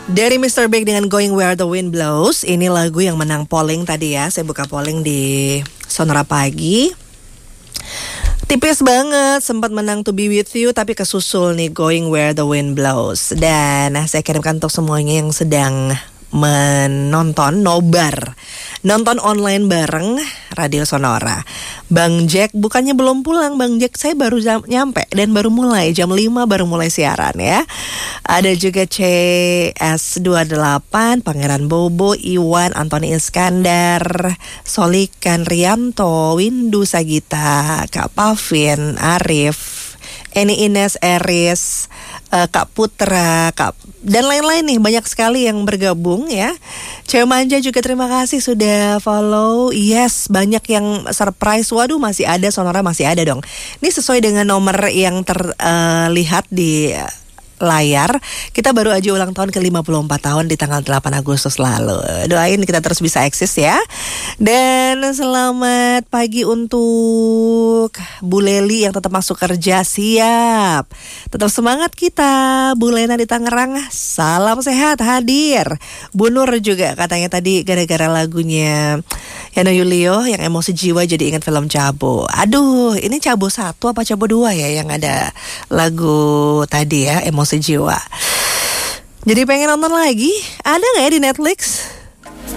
Dari Mr. Big dengan Going Where the Wind Blows. Ini lagu yang menang polling tadi ya. Saya buka polling di Sonora Pagi. Tipis banget, sempat menang To Be With You, tapi kesusul nih Going Where the Wind Blows. Dan saya kirimkan untuk semuanya yang sedang menonton nobar, nonton online bareng Radio Sonora. Bang Jack bukannya belum pulang, Bang Jack, saya baru nyampe dan baru mulai jam 5 baru mulai siaran ya. Ada juga CS28, Pangeran Bobo, Iwan, Antoni Iskandar, Solikan Rianto, Windu Sagita, Kak Pavin, Arif, Eni Ines Eris, Kak Putra, dan lain-lain nih, banyak sekali yang bergabung ya. Cewek Manja juga terima kasih sudah follow. Yes, banyak yang surprise. Waduh, masih ada, Sonora masih ada dong. Ini sesuai dengan nomor yang terlihat di layar. Kita baru aja ulang tahun ke-54 tahun di tanggal 8 Agustus lalu. Doain kita terus bisa eksis ya. Dan selamat pagi untuk Bu Leli yang tetap masuk kerja. Siap, tetap semangat kita. Bu Lena di Tangerang, salam sehat hadir. Bu Nur juga katanya tadi gara-gara lagunya Yana Yulio yang emosi jiwa jadi ingat film Cabo. Aduh, ini Cabo 1 apa Cabo 2 ya yang ada lagu tadi ya, emosi jiwa. Jadi pengen nonton lagi? Ada gak ya di Netflix?